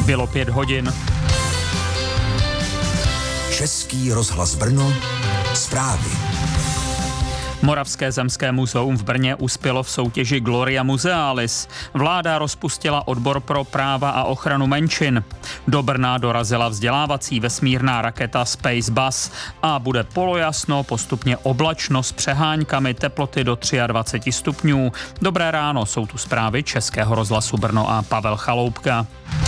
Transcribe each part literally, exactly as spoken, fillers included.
Bylo pět hodin. Český rozhlas Brno, zprávy. Moravské zemské muzeum v Brně uspělo v soutěži Gloria Musealis. Vláda rozpustila odbor pro práva a ochranu menšin. Do Brna dorazila vzdělávací vesmírná raketa Space Bus a bude polojasno, postupně oblačno s přeháňkami, teploty do dvacet tři stupňů. Dobré ráno, jsou tu zprávy Českého rozhlasu Brno a Pavel Chaloupka.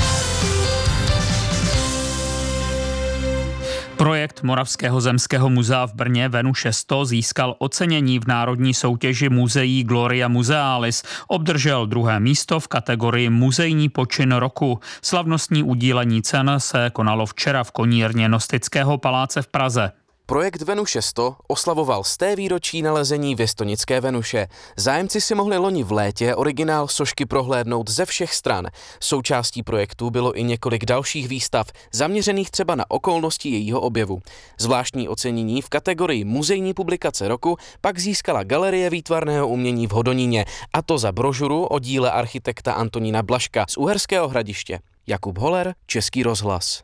Projekt Moravského zemského muzea v Brně Venuše sto získal ocenění v národní soutěži muzeí Gloria Musealis. Obdržel druhé místo v kategorii Muzejní počin roku. Slavnostní udílení cen se konalo včera v konírně Nostického paláce v Praze. Projekt Venuše sto oslavoval sté výročí nalezení věstonické Venuše. Zájemci si mohli loni v létě originál sošky prohlédnout ze všech stran. Součástí projektu bylo i několik dalších výstav, zaměřených třeba na okolnosti jejího objevu. Zvláštní ocenění v kategorii Muzejní publikace roku pak získala Galerie výtvarného umění v Hodoníně, a to za brožuru o díle architekta Antonína Blažka z Uherského Hradiště. Jakub Holer, Český rozhlas.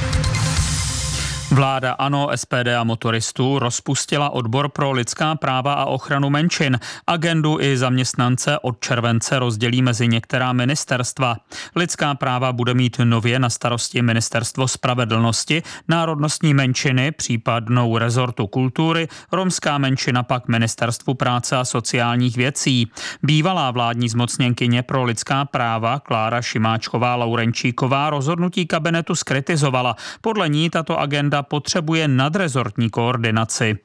Vláda ANO, S P D a motoristů rozpustila odbor pro lidská práva a ochranu menšin. Agendu i zaměstnance od července rozdělí mezi některá ministerstva. Lidská práva bude mít nově na starosti Ministerstvo spravedlnosti, národnostní menšiny, případnou rezortu kultury, romská menšina pak Ministerstvu práce a sociálních věcí. Bývalá vládní zmocněnkyně pro lidská práva Klára Šimáčková-Laurenčíková rozhodnutí kabinetu zkritizovala. Podle ní tato agenda potřebuje nadrezortní koordinaci.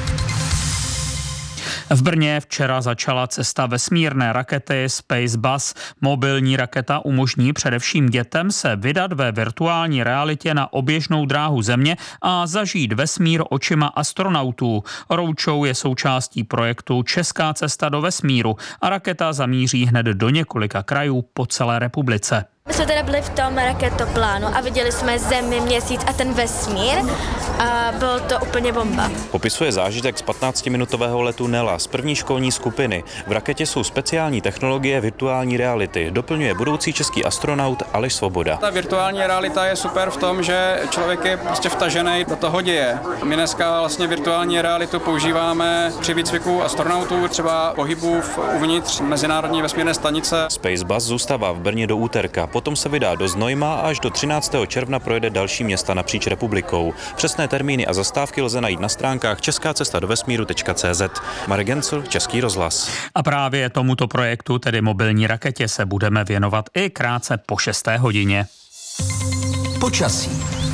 V Brně včera začala cesta vesmírné rakety Space Bus. Mobilní raketa umožní především dětem se vydat ve virtuální realitě na oběžnou dráhu Země a zažít vesmír očima astronautů. Roučou je součástí projektu Česká cesta do vesmíru a raketa zamíří hned do několika krajů po celé republice. My jsme teda byli v tom raketoplánu a viděli jsme Zemi, Měsíc a ten vesmír a bylo to úplně bomba. Popisuje zážitek z patnáctiminutového letu Nela z první školní skupiny. V raketě jsou speciální technologie virtuální reality. Doplňuje budoucí český astronaut Aleš Svoboda. Ta virtuální realita je super v tom, že člověk je prostě vtažený do toho děje. My dneska vlastně virtuální realitu používáme při výcviku astronautů, třeba pohybu uvnitř Mezinárodní vesmírné stanice. Space Bus zůstává v Brně do úterka. Potom se vydá do Znojma a až do třináctého června projede další města napříč republikou. Přesné termíny a zastávky lze najít na stránkách česká cesta do vesmíru tečka cé zet. Marek Gencl, Český rozhlas. A právě tomuto projektu, tedy mobilní raketě, se budeme věnovat i krátce po šesté hodině. Počasí.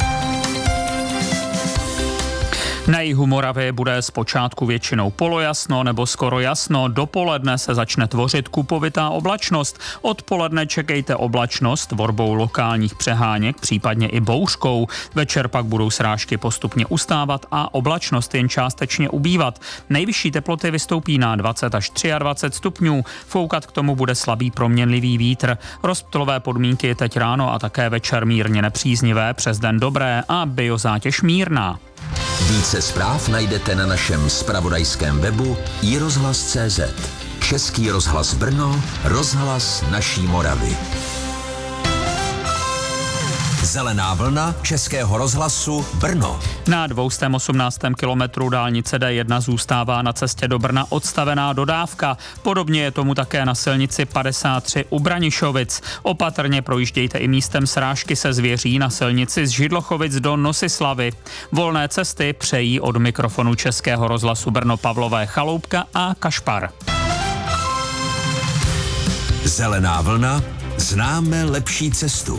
Na jihu Moravy bude zpočátku většinou polojasno nebo skoro jasno, dopoledne se začne tvořit kupovitá oblačnost. Odpoledne čekejte oblačnost tvorbou lokálních přeháněk, případně i bouřkou. Večer pak budou srážky postupně ustávat a oblačnost jen částečně ubývat. Nejvyšší teploty vystoupí na dvacet až dvacet tři stupňů. Foukat k tomu bude slabý proměnlivý vítr. Rozptylové podmínky teď ráno a také večer mírně nepříznivé, přes den dobré a biozátěž mírná. Více zpráv najdete na našem zpravodajském webu i rozhlas tečka cé zet. Český rozhlas Brno, rozhlas naší Moravy. Zelená vlna Českého rozhlasu Brno. Na dvě stě osmnáct kilometrů dálnice D jedna zůstává na cestě do Brna odstavená dodávka. Podobně je tomu také na silnici padesát tři u Branišovic. Opatrně projíždějte i místem srážky se zvěří na silnici z Židlochovic do Nosislavy. Volné cesty přejí od mikrofonu Českého rozhlasu Brno Pavlové Chaloupka a Kašpar. Zelená vlna, známe lepší cestu.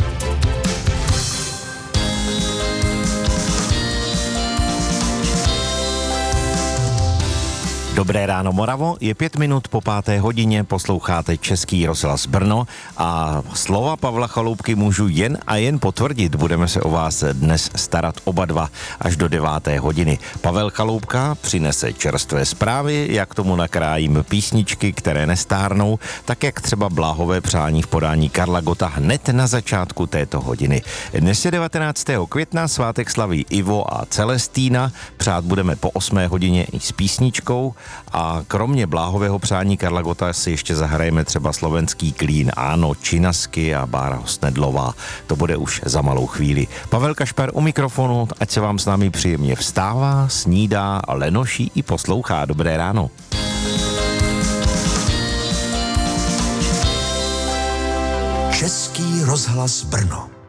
Dobré ráno Moravo, je pět minut po páté hodině, posloucháte Český rozhlas Brno a slova Pavla Chaloupky můžu jen a jen potvrdit. Budeme se o vás dnes starat oba dva až do deváté hodiny. Pavel Chaloupka přinese čerstvé zprávy, jak tomu nakrájím písničky, které nestárnou, tak jak třeba bláhové přání v podání Karla Gotta hned na začátku této hodiny. Dnes je devatenáctého května, svátek slaví Ivo a Celestína, přát budeme po osmé hodině i s písničkou. a kromě bláhového přání Karla Gotta si ještě zahrajeme třeba slovenský Klín, Áno, Činasky a Bára Hosnedlová. To bude už za malou chvíli. Pavel Kašpar u mikrofonu, ať se vám s námi příjemně vstává, snídá, lenoší i poslouchá. Dobré ráno. Český rozhlas Brno.